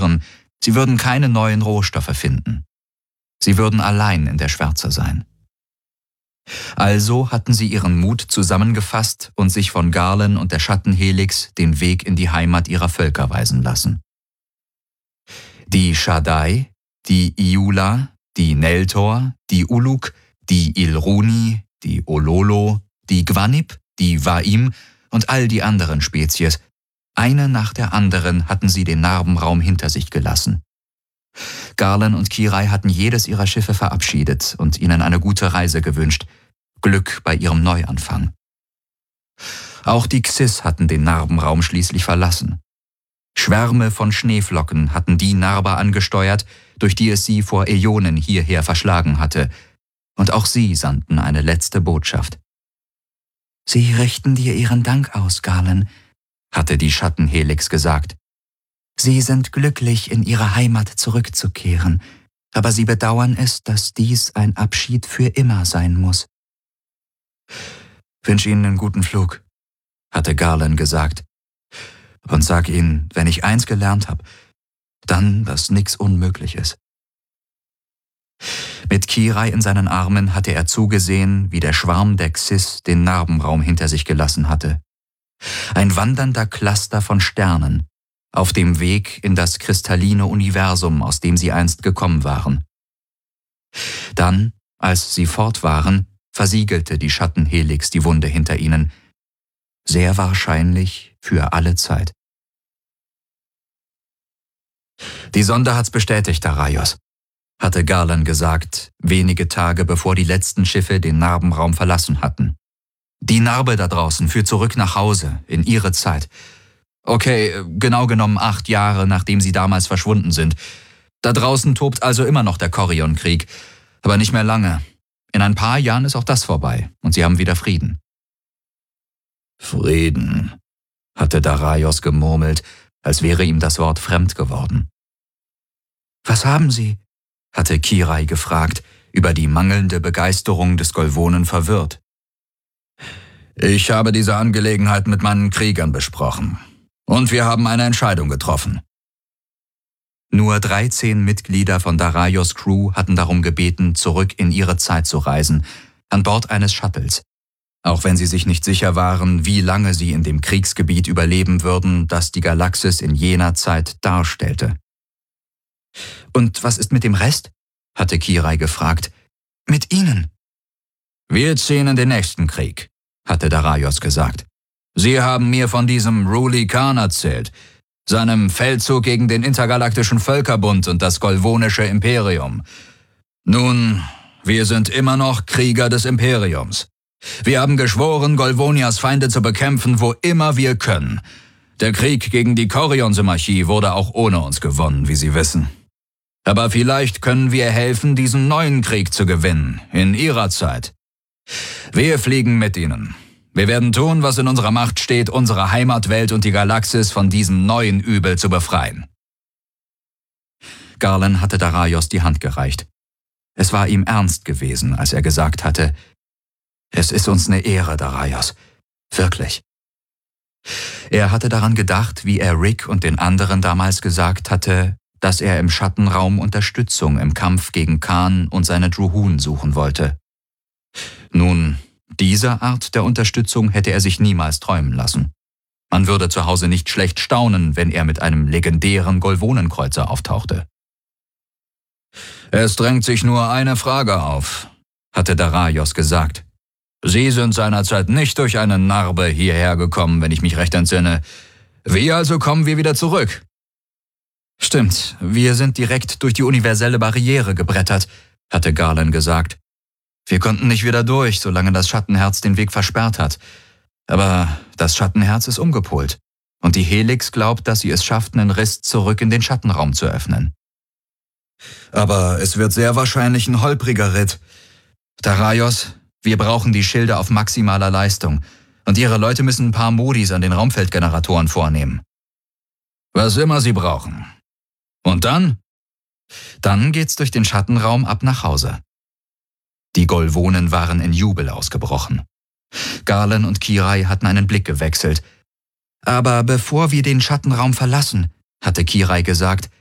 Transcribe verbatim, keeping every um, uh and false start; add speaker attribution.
Speaker 1: schwören, sie würden keine neuen Rohstoffe finden. Sie würden allein in der Schwärze sein. Also hatten sie ihren Mut zusammengefasst und sich von Garlan und der Schattenhelix den Weg in die Heimat ihrer Völker weisen lassen. Die Shaddai, die Iula, die Neltor, die Uluk, die Ilruni, die Ololo, die Gwanib, die Wa'im und all die anderen Spezies, eine nach der anderen hatten sie den Narbenraum hinter sich gelassen. Garlan und Kirai hatten jedes ihrer Schiffe verabschiedet und ihnen eine gute Reise gewünscht, Glück bei ihrem Neuanfang. Auch die Xys hatten den Narbenraum schließlich verlassen. Schwärme von Schneeflocken hatten die Narber angesteuert, durch die es sie vor Äonen hierher verschlagen hatte, und auch sie sandten eine letzte Botschaft. »Sie richten dir ihren Dank aus, Garlan«, hatte die Schattenhelix gesagt. »Sie sind glücklich, in ihre Heimat zurückzukehren, aber sie bedauern es, dass dies ein Abschied für immer sein muss.« »Wünsch ihnen einen guten Flug«, hatte Garlan gesagt. »Und sag ihnen, wenn ich eins gelernt habe, dann, dass nichts unmöglich ist.« Mit Kirai in seinen Armen hatte er zugesehen, wie der Schwarm der Xys den Narbenraum hinter sich gelassen hatte. Ein wandernder Cluster von Sternen, auf dem Weg in das kristalline Universum, aus dem sie einst gekommen waren. Dann, als sie fort waren, versiegelte die Schattenhelix die Wunde hinter ihnen, sehr wahrscheinlich für alle Zeit. »Die Sonde hat's bestätigt, Daraios«, hatte Garlan gesagt, wenige Tage bevor die letzten Schiffe den Narbenraum verlassen hatten. »Die Narbe da draußen führt zurück nach Hause, in ihre Zeit. Okay, genau genommen acht Jahre, nachdem sie damals verschwunden sind. Da draußen tobt also immer noch der Korion-Krieg, aber nicht mehr lange. In ein paar Jahren ist auch das vorbei und sie haben wieder Frieden.« »Frieden«, hatte Daraios gemurmelt, als wäre ihm das Wort fremd geworden. »Was haben Sie?«, hatte Kirai gefragt, über die mangelnde Begeisterung des Golvonen verwirrt. »Ich habe diese Angelegenheit mit meinen Kriegern besprochen. Und wir haben eine Entscheidung getroffen.« Nur dreizehn Mitglieder von Daraios Crew hatten darum gebeten, zurück in ihre Zeit zu reisen, an Bord eines Shuttles. Auch wenn sie sich nicht sicher waren, wie lange sie in dem Kriegsgebiet überleben würden, das die Galaxis in jener Zeit darstellte. »Und was ist mit dem Rest?«, hatte Kirai gefragt. »Mit Ihnen?« »Wir ziehen in den nächsten Krieg«, hatte Daraios gesagt. »Sie haben mir von diesem Ruli Khan erzählt, seinem Feldzug gegen den Intergalaktischen Völkerbund und das Golvonische Imperium. Nun, wir sind immer noch Krieger des Imperiums. Wir haben geschworen, Golvonias Feinde zu bekämpfen, wo immer wir können. Der Krieg gegen die Korion-Symarchie wurde auch ohne uns gewonnen, wie Sie wissen. Aber vielleicht können wir helfen, diesen neuen Krieg zu gewinnen, in Ihrer Zeit. Wir fliegen mit Ihnen. Wir werden tun, was in unserer Macht steht, unsere Heimatwelt und die Galaxis von diesem neuen Übel zu befreien.« Garlan hatte Daraios die Hand gereicht. Es war ihm ernst gewesen, als er gesagt hatte, »Es ist uns eine Ehre, Daraios. Wirklich.« Er hatte daran gedacht, wie er Rick und den anderen damals gesagt hatte, dass er im Schattenraum Unterstützung im Kampf gegen Khan und seine Druhun suchen wollte. Nun, diese Art der Unterstützung hätte er sich niemals träumen lassen. Man würde zu Hause nicht schlecht staunen, wenn er mit einem legendären Golvonenkreuzer auftauchte. »Es drängt sich nur eine Frage auf«, hatte Daraios gesagt. »Sie sind seinerzeit nicht durch eine Narbe hierher gekommen, wenn ich mich recht entsinne. Wie also kommen wir wieder zurück?« »Stimmt, wir sind direkt durch die universelle Barriere gebrettert«, hatte Garlan gesagt. »Wir konnten nicht wieder durch, solange das Schattenherz den Weg versperrt hat. Aber das Schattenherz ist umgepolt. Und die Helix glaubt, dass sie es schafft, einen Riss zurück in den Schattenraum zu öffnen.« »Aber es wird sehr wahrscheinlich ein holpriger Ritt. Daraios, wir brauchen die Schilde auf maximaler Leistung. Und Ihre Leute müssen ein paar Modis an den Raumfeldgeneratoren vornehmen.« »Was immer Sie brauchen. Und dann?« »Dann geht's durch den Schattenraum ab nach Hause.« Die Golvonen waren in Jubel ausgebrochen. Garlan und Kirai hatten einen Blick gewechselt. »Aber bevor wir den Schattenraum verlassen«, hatte Kirai gesagt,